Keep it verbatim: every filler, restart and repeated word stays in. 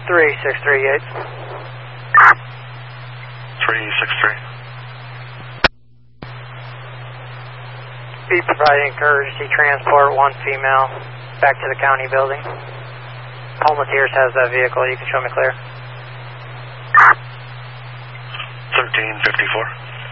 three six three eight. three six three. Be providing emergency transport, one female, back to the county building. Homeless has that vehicle, you can show me clear. thirteen fifty-four.